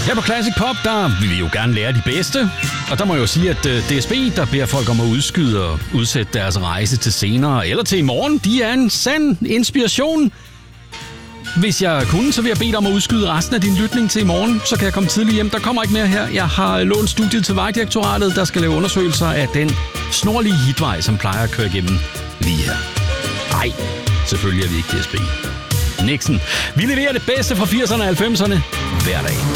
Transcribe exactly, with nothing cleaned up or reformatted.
Her på Classic Pop, der vil vi jo gerne lære de bedste. Og der må jeg jo sige, at D S B, der beder folk om at udskyde og udsætte deres rejse til senere eller til i morgen, de er en sand inspiration. Hvis jeg kunne, så vil jeg bede dig om at udskyde resten af din lytning til i morgen. Så kan jeg komme tidligt hjem. Der kommer ikke mere her. Jeg har lånt studiet til Vejdirektoratet, der skal lave undersøgelser af den snorlige hitvej, som plejer at køre igennem lige her. Nej, selvfølgelig er vi ikke D S B. Nixon. Vi leverer det bedste fra firserne og halvfemserne hver dag.